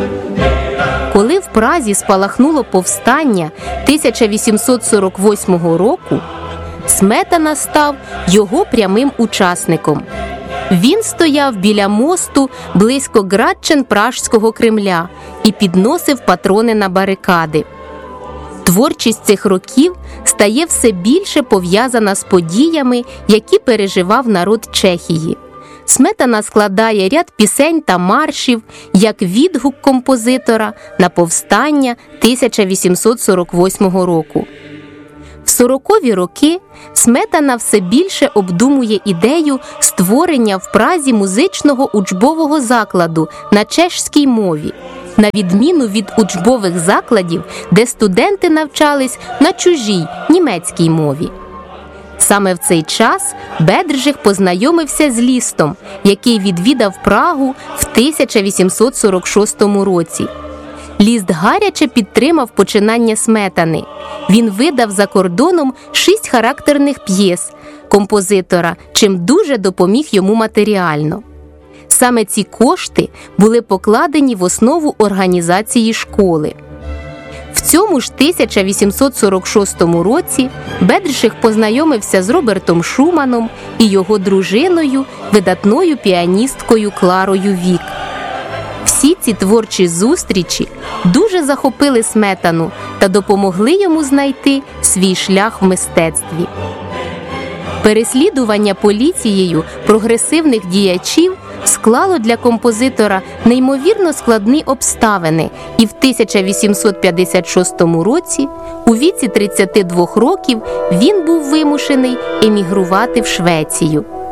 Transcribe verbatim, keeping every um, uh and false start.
Коли в Празі спалахнуло повстання тисяча вісімсот сорок восьмого року, Сметана став його прямим учасником. Він стояв біля мосту близько Градчен-Пражського Кремля і підносив патрони на барикади. Творчість цих років стає все більше пов'язана з подіями, які переживав народ Чехії. Сметана складає ряд пісень та маршів як відгук композитора на повстання тисяча вісімсот сорок восьмого року. В сорокові роки Сметана все більше обдумує ідею створення в Празі музичного учбового закладу на чешській мові, на відміну від учбових закладів, де студенти навчались на чужій німецькій мові. Саме в цей час Бедржих познайомився з Лістом, який відвідав Прагу в тисяча вісімсот сорок шостому році. Ліст гаряче підтримав починання Сметани. Він видав за кордоном шість характерних п'єс композитора, чим дуже допоміг йому матеріально. Саме ці кошти були покладені в основу організації школи. В цьому ж тисяча вісімсот сорок шостому році Бедржих познайомився з Робертом Шуманом і його дружиною, видатною піаністкою Кларою Вік. Всі ці творчі зустрічі дуже захопили Сметану та допомогли йому знайти свій шлях в мистецтві. Переслідування поліцією прогресивних діячів склало для композитора неймовірно складні обставини, і в тисяча вісімсот п'ятдесят шостому році, у віці тридцяти двох років, він був вимушений емігрувати в Швецію.